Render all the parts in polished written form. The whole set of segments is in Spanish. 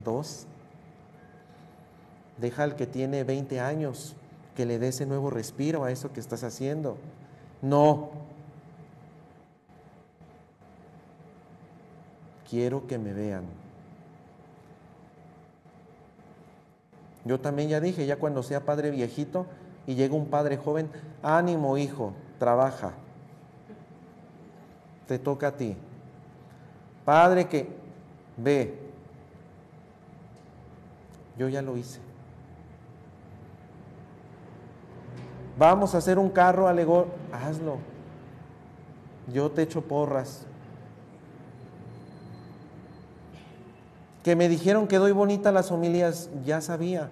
2. Deja al que tiene 20 años que le dé ese nuevo respiro a eso que estás haciendo. No. Quiero que me vean. Yo también ya dije, ya cuando sea padre viejito y llega un padre joven, ánimo hijo, trabaja. Te toca a ti. Padre que ve. Yo ya lo hice. Vamos a hacer un carro alegórico. Hazlo. Yo te echo porras. Que me dijeron que doy bonita las homilías, ya sabía.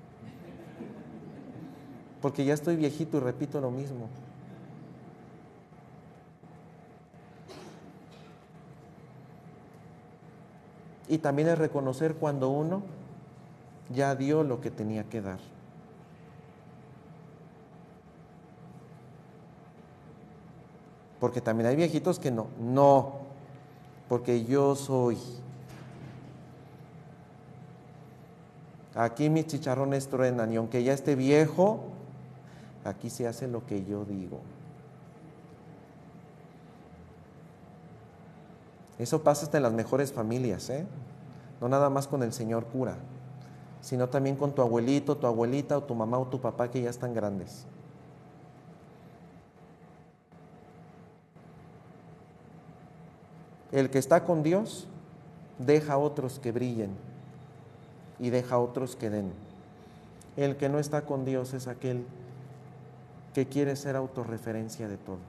Porque ya estoy viejito y repito lo mismo. Y también es reconocer cuando uno ya dio lo que tenía que dar. Porque también hay viejitos que no, porque yo soy. Aquí mis chicharrones truenan y aunque ya esté viejo, aquí se hace lo que yo digo. Eso pasa hasta en las mejores familias, no nada más con el señor cura, sino también con tu abuelito, tu abuelita o tu mamá o tu papá que ya están grandes. El que está con Dios deja a otros que brillen y deja a otros que den. El que no está con Dios es aquel que quiere ser autorreferencia de todo.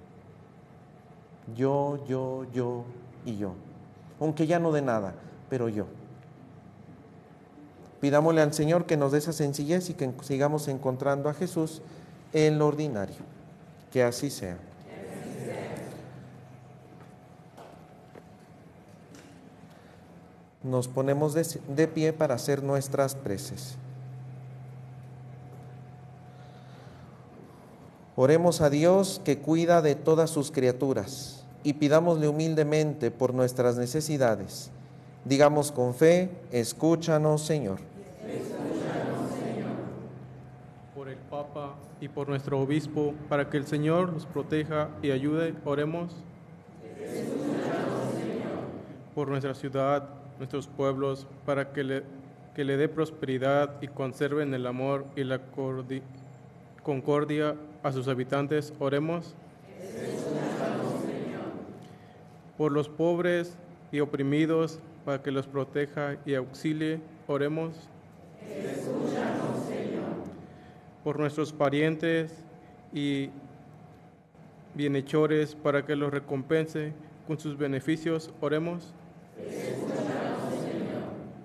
Yo y yo. Aunque ya no dé nada, pero yo. Pidámosle al Señor que nos dé esa sencillez y que sigamos encontrando a Jesús en lo ordinario. Que así sea. Nos ponemos de pie para hacer nuestras preces. Oremos a Dios que cuida de todas sus criaturas y pidámosle humildemente por nuestras necesidades. Digamos con fe, escúchanos, Señor. Escúchanos, Señor. Por el Papa y por nuestro obispo, para que el Señor los proteja y ayude, oremos. Escúchanos, Señor. Por nuestra ciudad, nuestros pueblos, para que le dé prosperidad y conserven el amor y la concordia a sus habitantes, oremos. Escúchanos, Señor. Por los pobres y oprimidos, para que los proteja y auxilie, oremos. Escúchanos, Señor. Por nuestros parientes y bienhechores, para que los recompense con sus beneficios, oremos. Escúchanos, Señor.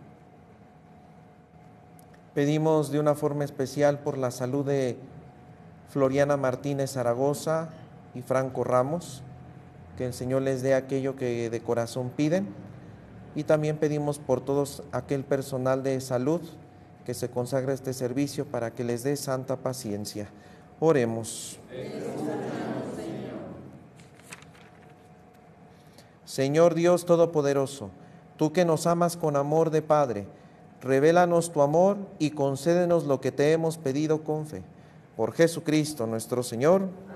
Pedimos de una forma especial por la salud de Floriana Martínez Zaragoza y Franco Ramos, que el Señor les dé aquello que de corazón piden, y también pedimos por todos aquel personal de salud que se consagra a este servicio para que les dé santa paciencia. Oremos. Señor Dios Todopoderoso, tú que nos amas con amor de Padre, revélanos tu amor y concédenos lo que te hemos pedido con fe. Por Jesucristo nuestro Señor.